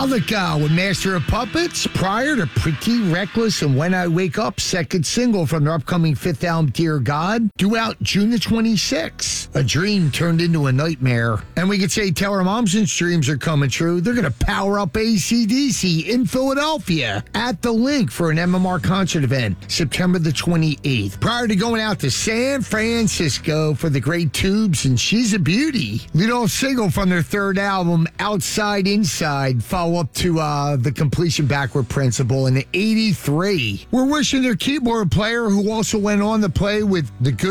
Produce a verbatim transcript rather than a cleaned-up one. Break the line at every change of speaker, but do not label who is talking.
Metallica with Master of Puppets prior to Pretty Reckless and When I Wake Up, second single from their upcoming fifth album, Dear God, due out June the twenty-sixth. A dream turned into a nightmare. And we could say Taylor Momsen's dreams are coming true. They're going to power up A C D C in Philadelphia at the Link for an M M R concert event, September the twenty-eighth. Prior to going out to San Francisco for the Great Tubes and She's a Beauty. Lead off single from their third album, Outside Inside, follow up to uh, The Completion Backward Principle in eighty-three. We're wishing their keyboard player, who also went on to play with the good